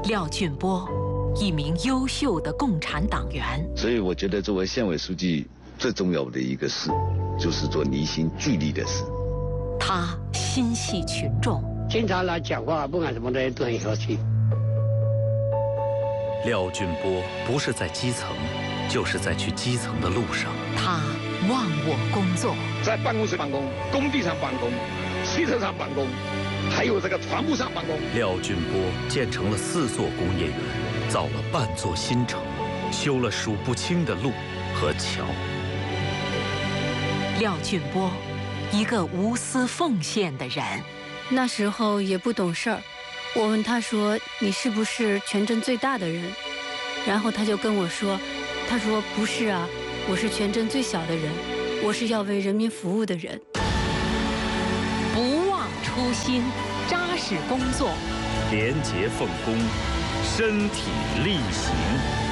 廖俊波，一名优秀的共产党员。 所以我觉得作为县委书记最重要的一个事，就是做离心聚力的事。 他心系群众， 经常来讲话，不管什么的都很和气。 廖俊波不是在基层，就是在去基层的路上。 他忘我工作， 在办公室办公，工地上办公，汽车上办公，还有这个船坞上办公。 廖俊波建成了4座工业园，造了半座新城，修了数不清的路和桥。 廖俊波，一个无私奉献的人。 那时候也不懂事儿，我问他说：“你是不是全镇最大的人？”然后他就跟我说：“他说不是啊，我是全镇最小的人，我是要为人民服务的人。” 不忘初心，扎实工作， 廉洁奉公，身体力行。